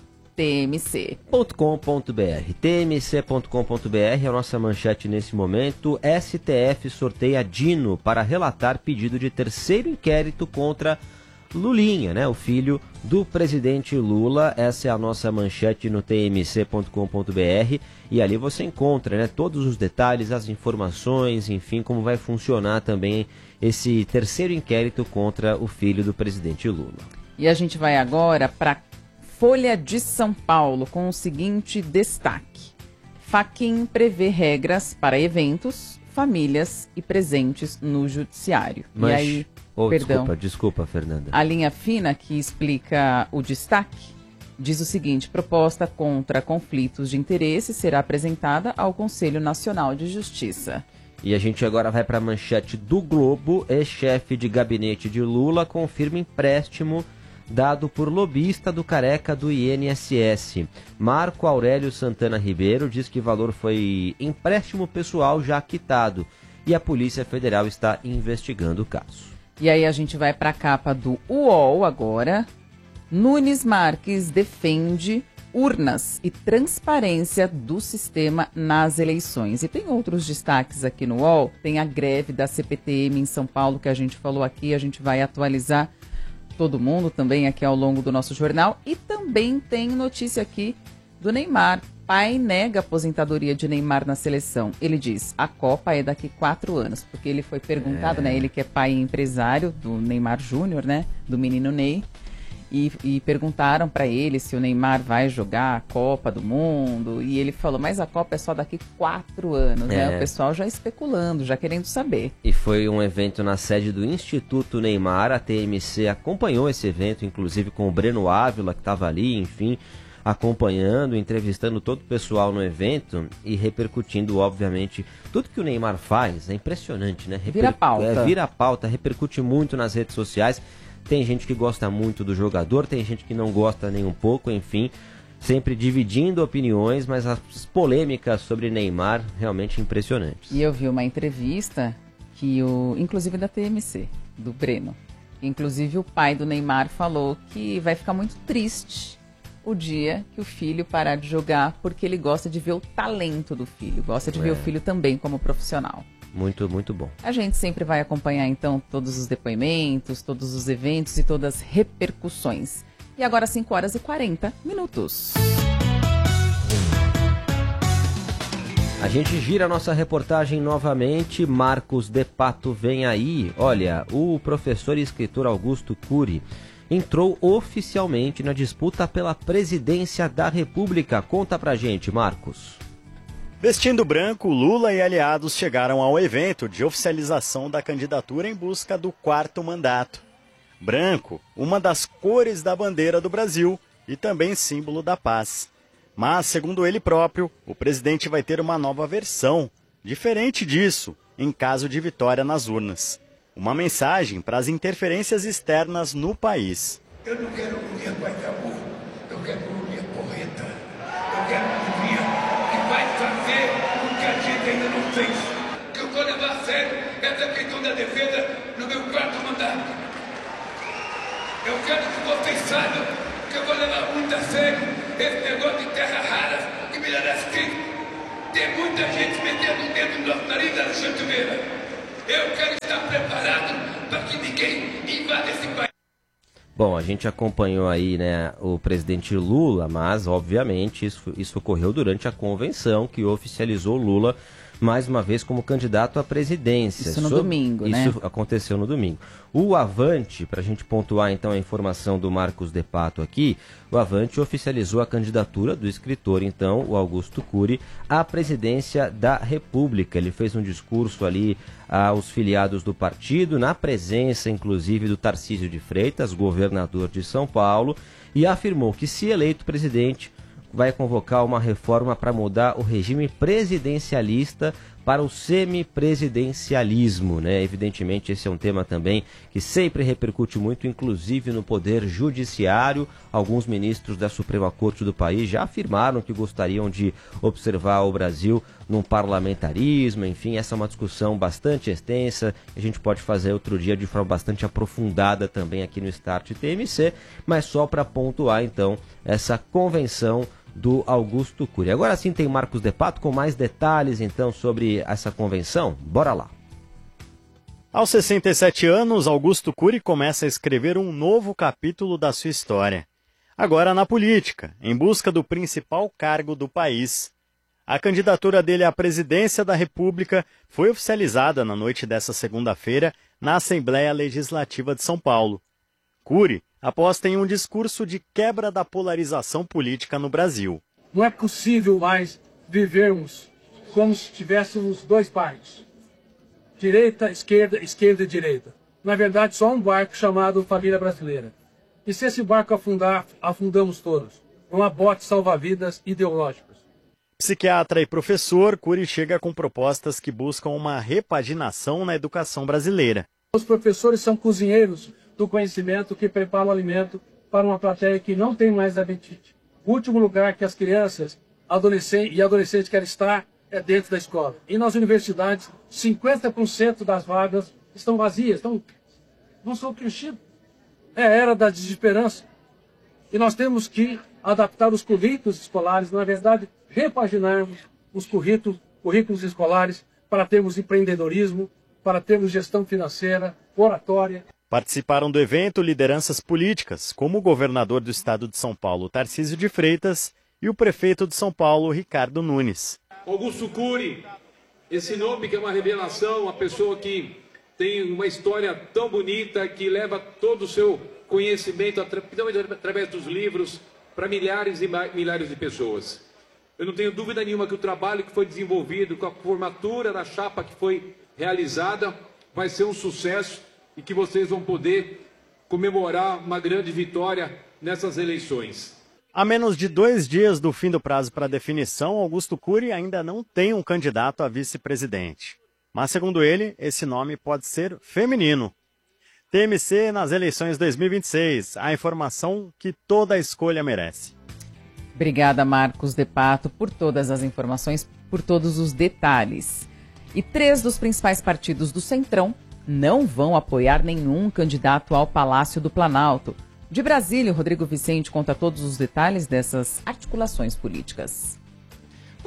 Speaker 2: tmc.com.br. tmc.com.br é a nossa manchete nesse momento. STF sorteia Dino para relatar pedido de terceiro inquérito contra Lulinha, né? O filho do presidente Lula. Essa é a nossa manchete no tmc.com.br e ali você encontra, né, todos os detalhes, as informações, enfim, como vai funcionar também esse terceiro inquérito contra o filho do presidente Lula.
Speaker 3: E a gente vai agora para Folha de São Paulo com o seguinte destaque: Fachin prevê regras para eventos, famílias e presentes no judiciário.
Speaker 2: Mas,
Speaker 3: e aí, perdão,
Speaker 2: desculpa, Fernanda.
Speaker 3: A linha fina que explica o destaque diz o seguinte: proposta contra conflitos de interesse será apresentada ao Conselho Nacional de Justiça.
Speaker 2: E a gente agora vai para a manchete do Globo. Ex-chefe de gabinete de Lula confirma empréstimo dado por lobista do Careca do INSS. Marco Aurélio Santana Ribeiro diz que o valor foi empréstimo pessoal já quitado e a Polícia Federal está investigando o caso.
Speaker 3: E aí a gente vai para a capa do UOL agora. Nunes Marques defende urnas e transparência do sistema nas eleições. E tem outros destaques aqui no UOL. Tem a greve da CPTM em São Paulo que a gente falou aqui, a gente vai atualizar todo mundo também aqui ao longo do nosso jornal. E também tem notícia aqui do Neymar. Pai nega a aposentadoria de Neymar na seleção. Ele diz, a Copa é daqui 4 anos. Porque ele foi perguntado, né? Ele que é pai e empresário do Neymar Júnior, né? Do menino Ney. E perguntaram para ele se o Neymar vai jogar a Copa do Mundo. E ele falou, mas a Copa é só daqui 4 anos, né? O pessoal já especulando, já querendo saber.
Speaker 2: E foi um evento na sede do Instituto Neymar. A TMC acompanhou esse evento, inclusive com o Breno Ávila, que estava ali, enfim, acompanhando, entrevistando todo o pessoal no evento e repercutindo, obviamente, tudo que o Neymar faz. É impressionante, né?
Speaker 3: Vira pauta.
Speaker 2: Vira pauta, repercute muito nas redes sociais. Tem gente que gosta muito do jogador, tem gente que não gosta nem um pouco, enfim, sempre dividindo opiniões, mas as polêmicas sobre Neymar realmente impressionantes.
Speaker 3: E eu vi uma entrevista que inclusive da TMC, do Breno, inclusive o pai do Neymar falou que vai ficar muito triste o dia que o filho parar de jogar, porque ele gosta de ver o talento do filho, gosta de ver o filho também como profissional.
Speaker 2: Muito, muito bom.
Speaker 3: A gente sempre vai acompanhar, então, todos os depoimentos, todos os eventos e todas as repercussões. E agora 5 horas e 40 minutos.
Speaker 2: A gente gira a nossa reportagem novamente. Marcos de Pato vem aí. Olha, o professor e escritor Augusto Cury entrou oficialmente na disputa pela presidência da República. Conta pra gente, Marcos.
Speaker 18: Vestindo branco, Lula e aliados chegaram ao evento de oficialização da candidatura em busca do 4º mandato. Branco, uma das cores da bandeira do Brasil e também símbolo da paz. Mas, segundo ele próprio, o presidente vai ter uma nova versão, diferente disso, em caso de vitória nas urnas. Uma mensagem para as interferências externas no país.
Speaker 19: Eu não quero mulher vagabundo, eu quero mulher porreta. Eu quero mulher que vai fazer o que a gente ainda não fez. Que eu vou levar a sério essa questão da defesa no meu 4º mandato. Eu quero que vocês saibam que eu vou levar muito a sério esse negócio de terra rara que me dá escrito. Tem muita gente metendo o dedo no nosso nariz, Alexandre Silveira. Eu quero estar preparado para que ninguém invada esse país.
Speaker 2: Bom, a gente acompanhou aí, né, o presidente Lula, mas, obviamente, isso ocorreu durante a convenção que oficializou Lula mais uma vez como candidato à presidência.
Speaker 3: Isso no domingo, né?
Speaker 2: Isso aconteceu no domingo. O Avante, para a gente pontuar então a informação do Marcos de Pato aqui, o Avante oficializou a candidatura do escritor, então, o Augusto Cury, à presidência da República. Ele fez um discurso ali aos filiados do partido, na presença, inclusive, do Tarcísio de Freitas, governador de São Paulo, e afirmou que, se eleito presidente, vai convocar uma reforma para mudar o regime presidencialista para o semipresidencialismo, né? Evidentemente, esse é um tema também que sempre repercute muito, inclusive no poder judiciário. Alguns ministros da Suprema Corte do país já afirmaram que gostariam de observar o Brasil num parlamentarismo. Enfim, essa é uma discussão bastante extensa, a gente pode fazer outro dia de forma bastante aprofundada também aqui no Start TMC, mas só para pontuar então essa convenção do Augusto Cury. Agora sim tem Marcos de Pato com mais detalhes então sobre essa convenção. Bora lá.
Speaker 18: Aos 67 anos, Augusto Cury começa a escrever um novo capítulo da sua história. Agora na política, em busca do principal cargo do país. A candidatura dele à presidência da República foi oficializada na noite dessa segunda-feira na Assembleia Legislativa de São Paulo. Cury aposta em um discurso de quebra da polarização política no Brasil.
Speaker 20: Não é possível mais vivermos como se tivéssemos dois barcos. Direita, esquerda, esquerda e direita. Na verdade, só um barco chamado Família Brasileira. E se esse barco afundar, afundamos todos. Não há botes salva-vidas ideológicos.
Speaker 18: Psiquiatra e professor, Cury chega com propostas que buscam uma repaginação na educação brasileira.
Speaker 20: Os professores são cozinheiros do conhecimento que preparam o alimento para uma plateia que não tem mais apetite. O último lugar que as crianças e adolescentes querem estar é dentro da escola. E nas universidades, 50% das vagas estão vazias, não são preenchidas. É a era da desesperança. E nós temos que adaptar os currículos escolares, na verdade, repaginarmos os currículos escolares para termos empreendedorismo, para termos gestão financeira, oratória.
Speaker 18: Participaram do evento lideranças políticas, como o governador do estado de São Paulo, Tarcísio de Freitas, e o prefeito de São Paulo, Ricardo Nunes.
Speaker 21: Augusto Cury, esse nome que é uma revelação, uma pessoa que tem uma história tão bonita, que leva todo o seu conhecimento, através dos livros, para milhares e milhares de pessoas. Eu não tenho dúvida nenhuma que o trabalho que foi desenvolvido, com a formatura da chapa que foi realizada, vai ser um sucesso e que vocês vão poder comemorar uma grande vitória nessas eleições.
Speaker 18: A menos de 2 dias do fim do prazo para definição, Augusto Cury ainda não tem um candidato a vice-presidente. Mas, segundo ele, esse nome pode ser feminino. TMC nas eleições 2026, a informação que toda escolha merece.
Speaker 3: Obrigada, Marcos de Pato, por todas as informações, por todos os detalhes. E 3 dos principais partidos do Centrão não vão apoiar nenhum candidato ao Palácio do Planalto. De Brasília, o Rodrigo Vicente conta todos os detalhes dessas articulações políticas.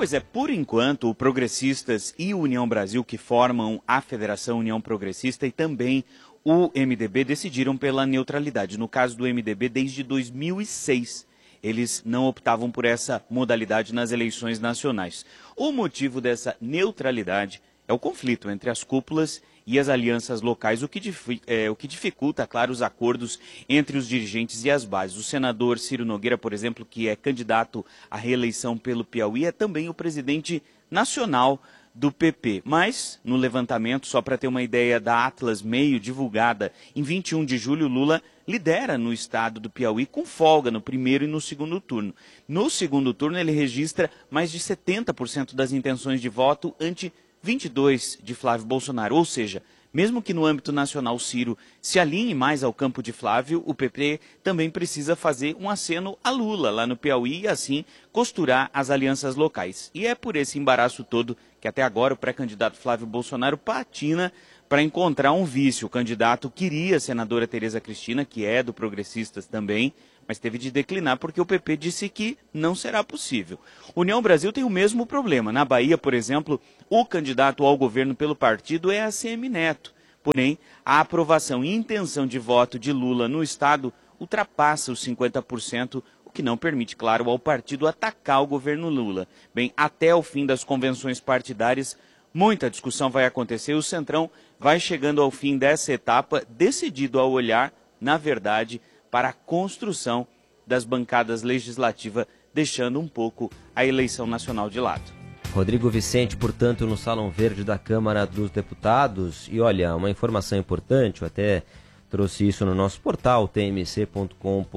Speaker 4: Pois é, por enquanto, o Progressistas e o União Brasil, que formam a Federação União Progressista, e também o MDB, decidiram pela neutralidade. No caso do MDB, desde 2006, eles não optavam por essa modalidade nas eleições nacionais. O motivo dessa neutralidade é o conflito entre as cúpulas e as alianças locais, o que dificulta, claro, os acordos entre os dirigentes e as bases. O senador Ciro Nogueira, por exemplo, que é candidato à reeleição pelo Piauí, é também o presidente nacional do PP. Mas, no levantamento, só para ter uma ideia da Atlas Meio, divulgada em 21 de julho, Lula lidera no estado do Piauí com folga no primeiro e no segundo turno. No segundo turno, ele registra mais de 70% das intenções de voto ante 22% de Flávio Bolsonaro. Ou seja, mesmo que no âmbito nacional Ciro se alinhe mais ao campo de Flávio, o PP também precisa fazer um aceno a Lula lá no Piauí e assim costurar as alianças locais. E é por esse embaraço todo que até agora o pré-candidato Flávio Bolsonaro patina para encontrar um vice. O candidato queria a senadora Tereza Cristina, que é do Progressistas também, mas teve de declinar porque o PP disse que não será possível. União Brasil tem o mesmo problema. Na Bahia, por exemplo, o candidato ao governo pelo partido é ACM Neto. Porém, a aprovação e intenção de voto de Lula no estado ultrapassa os 50%, o que não permite, claro, ao partido atacar o governo Lula. Bem, até o fim das convenções partidárias, muita discussão vai acontecer e o Centrão vai chegando ao fim dessa etapa, decidido a olhar, na verdade, para a construção das bancadas legislativas, deixando um pouco a eleição nacional de lado.
Speaker 2: Rodrigo Vicente, portanto, no Salão Verde da Câmara dos Deputados. E olha, uma informação importante, eu até trouxe isso no nosso portal, tmc.com.br,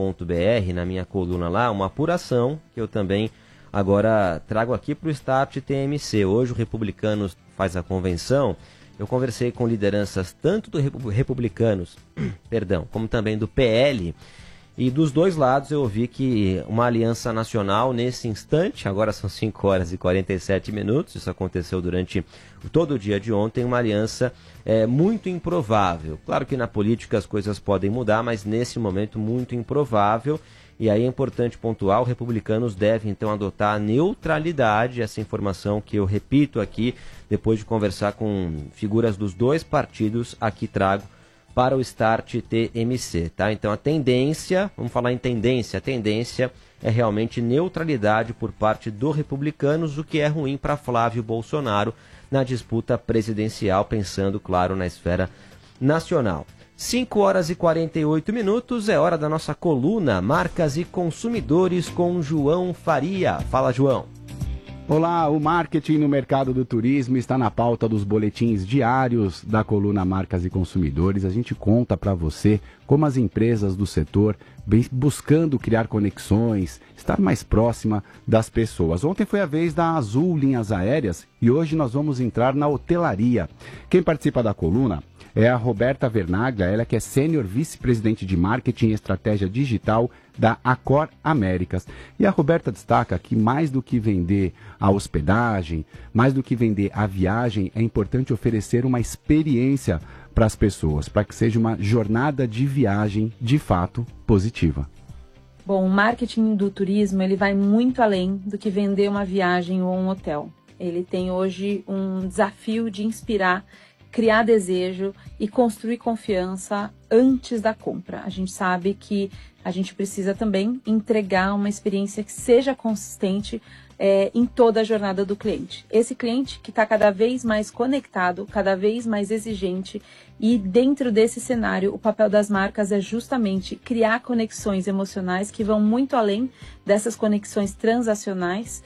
Speaker 2: na minha coluna lá, uma apuração que eu também agora trago aqui para o Start TMC. Hoje o Republicanos faz a convenção. Eu conversei com lideranças tanto do Republicanos, como também do PL, e dos dois lados eu ouvi que uma aliança nacional nesse instante, agora são 5 horas e 47 minutos, isso aconteceu durante todo o dia de ontem, uma aliança muito improvável. Claro que na política as coisas podem mudar, mas nesse momento muito improvável. E aí é importante pontuar, os republicanos devem então adotar a neutralidade, essa informação que eu repito aqui, depois de conversar com figuras dos dois partidos, aqui trago para o Start TMC, tá? Então a tendência, vamos falar em tendência, a tendência é realmente neutralidade por parte dos republicanos, o que é ruim para Flávio Bolsonaro na disputa presidencial, pensando, claro, na esfera nacional. 5 horas e 48 minutos, é hora da nossa coluna Marcas e Consumidores com João Faria. Fala, João.
Speaker 22: Olá, o marketing no mercado do turismo está na pauta dos boletins diários da coluna Marcas e Consumidores. A gente conta para você como as empresas do setor vêm buscando criar conexões, estar mais próxima das pessoas. Ontem foi a vez da Azul Linhas Aéreas e hoje nós vamos entrar na hotelaria. Quem participa da coluna é a Roberta Vernaglia, ela que é Sênior Vice-Presidente de Marketing e Estratégia Digital da Accor Américas. E a Roberta destaca que mais do que vender a hospedagem, mais do que vender a viagem, é importante oferecer uma experiência para as pessoas, para que seja uma jornada de viagem de fato positiva.
Speaker 1: Bom, o marketing do turismo ele vai muito além do que vender uma viagem ou um hotel. Ele tem hoje um desafio de inspirar, criar desejo e construir confiança antes da compra. A gente sabe que a gente precisa também entregar uma experiência que seja consistente em toda a jornada do cliente. Esse cliente que está cada vez mais conectado, cada vez mais exigente, e dentro desse cenário o papel das marcas é justamente criar conexões emocionais que vão muito além dessas conexões transacionais,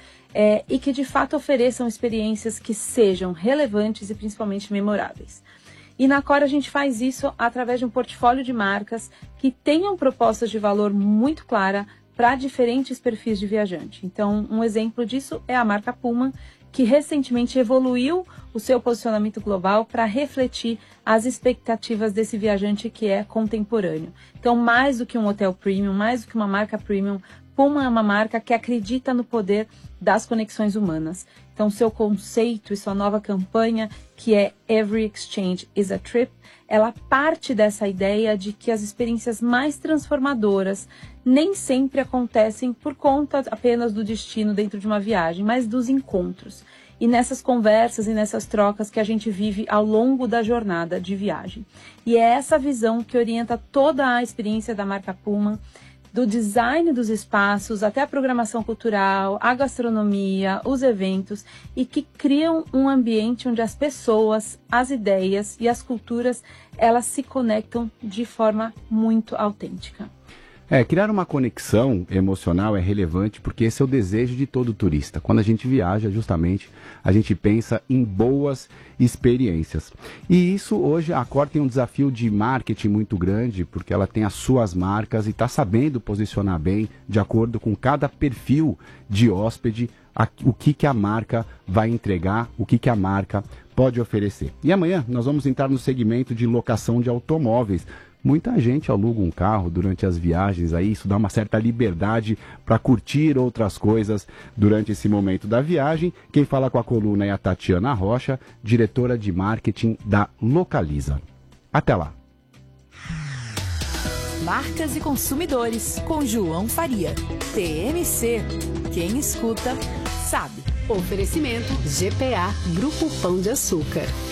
Speaker 1: e que de fato ofereçam experiências que sejam relevantes e principalmente memoráveis. E na Accor a gente faz isso através de um portfólio de marcas que tenham propostas de valor muito clara para diferentes perfis de viajante. Então, um exemplo disso é a marca Puma, que recentemente evoluiu o seu posicionamento global para refletir as expectativas desse viajante que é contemporâneo. Então, mais do que um hotel premium, mais do que uma marca premium, Puma é uma marca que acredita no poder das conexões humanas. Então, seu conceito e sua nova campanha, que é Every Exchange is a Trip, ela parte dessa ideia de que as experiências mais transformadoras nem sempre acontecem por conta apenas do destino dentro de uma viagem, mas dos encontros. E nessas conversas e nessas trocas que a gente vive ao longo da jornada de viagem. E é essa visão que orienta toda a experiência da marca Pullman, do design dos espaços, até a programação cultural, a gastronomia, os eventos, e que criam um ambiente onde as pessoas, as ideias e as culturas, elas se conectam de forma muito autêntica.
Speaker 22: Criar uma conexão emocional é relevante porque esse é o desejo de todo turista. Quando a gente viaja, justamente, a gente pensa em boas experiências. E isso, hoje, a Accor tem um desafio de marketing muito grande, porque ela tem as suas marcas e está sabendo posicionar bem, de acordo com cada perfil de hóspede, o que a marca vai entregar, o que a marca pode oferecer. E amanhã nós vamos entrar no segmento de locação de automóveis. Muita gente aluga um carro durante as viagens, aí isso dá uma certa liberdade para curtir outras coisas durante esse momento da viagem. Quem fala com a coluna é a Tatiana Rocha, diretora de marketing da Localiza. Até lá.
Speaker 5: Marcas e consumidores, com João Faria. TMC. Quem escuta, sabe.
Speaker 6: Oferecimento GPA Grupo Pão de Açúcar.